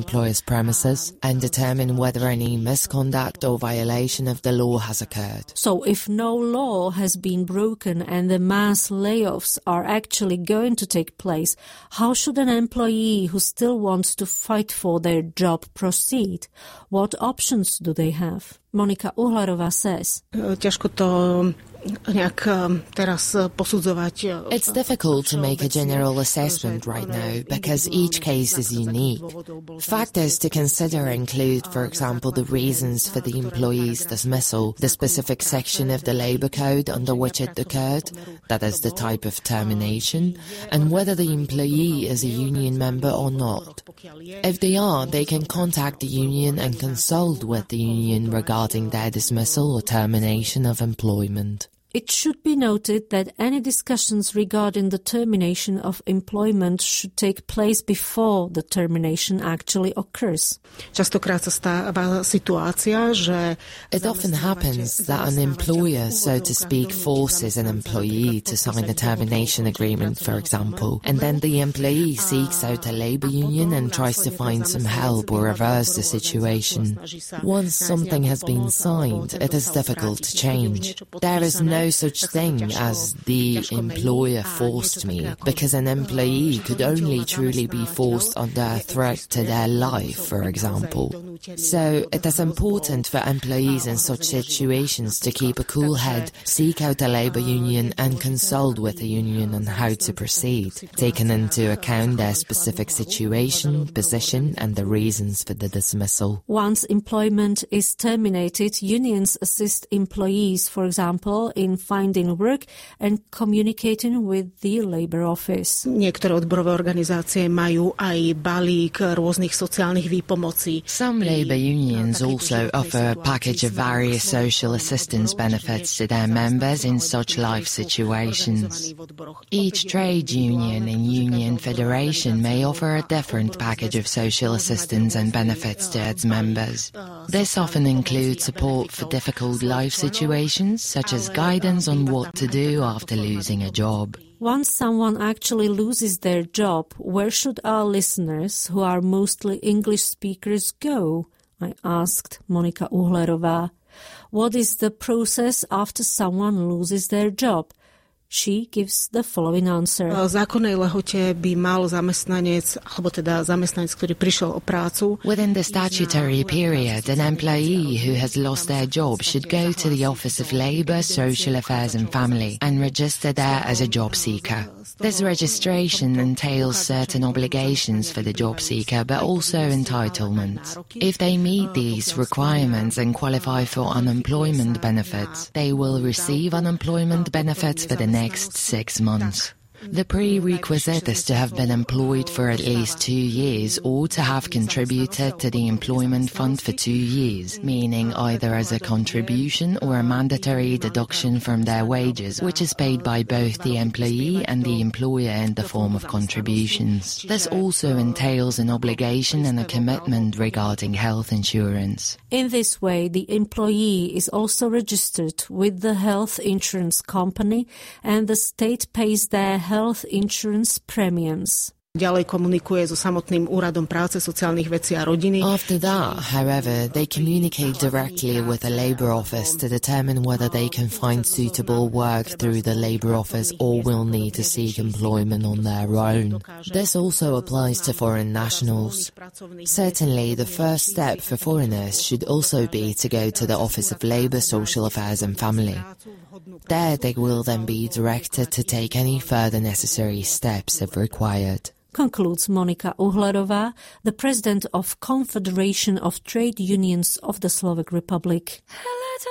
employer's premises and determine whether any misconduct or violation of the law has occurred. So if no law has been broken and the mass layoffs are actually going to take place, how should an employee who still wants to fight for their job proceed? What options do they have? Monika Uhlerová says. Ťažko to nejak teraz posudzovať. It's difficult to make a general assessment right now because each case is unique. Factors to consider include, for example, the reasons for the employee's dismissal, the specific section of the Labour Code under which it occurred, that is the type of termination, and whether the employee is a union member or not. If they are, they can contact the union and consult with the union regarding their dismissal or termination of employment. It should be noted that any discussions regarding the termination of employment should take place before the termination actually occurs. Častokrát sa stáva situácia, že it often happens that an employer, so to speak, forces an employee to sign a termination agreement, for example, and then the employee seeks out a labor union and tries to find some help or reverse the situation. Once something has been signed, it is difficult to change. There is no such thing as the employer forced me, because an employee could only truly be forced under a threat to their life, for example. So it is important for employees in such situations to keep a cool head, seek out a labour union and consult with the union on how to proceed, taking into account their specific situation, position and the reasons for the dismissal. Once employment is terminated, unions assist employees, for example, in finding work and communicating with the Labour Office. Niektoré odborové organizácie majú aj balík rôznych sociálnych výpomocí. Some labour unions also offer a package of various social assistance benefits to their members in such life situations. Each trade union and union federation may offer a different package of social assistance and benefits to its members. This often includes support for difficult life situations, such as guidance on what to do after losing a job. Once someone actually loses their job, where should our listeners, who are mostly English speakers, go? I asked Monika Uhlerová. What is the process after someone loses their job? She gives the following answer. V zákonnej lehote by mal zamestnanec, alebo teda zamestnanec, ktorý prišiel o prácu. Within the statutory period, an employee who has lost their job should go to the Office of Labour, Social Affairs and Family and register there as a job seeker. This registration entails certain obligations for the job seeker, but also entitlements. If they meet these requirements and qualify for unemployment benefits, they will receive unemployment benefits for the next 6 months. The prerequisite is to have been employed for at least 2 years or to have contributed to the employment fund for 2 years, meaning either as a contribution or a mandatory deduction from their wages, which is paid by both the employee and the employer in the form of contributions. This also entails an obligation and a commitment regarding health insurance. In this way, the employee is also registered with the health insurance company and the state pays their health insurance premiums. Ďalej komunikuje so samotným úradom práce, sociálnych vecí a rodiny. After that, however, they communicate directly with the Labour Office to determine whether they can find suitable work through the Labour Office or will need to seek employment on their own. This also applies to foreign nationals. Certainly, the first step for foreigners should also be to go to the Office of Labour, Social Affairs and Family. There they will then be directed to take any further necessary steps if required. Concludes Monika Uhlerová, the president of Confederation of Trade Unions of the Slovak Republic.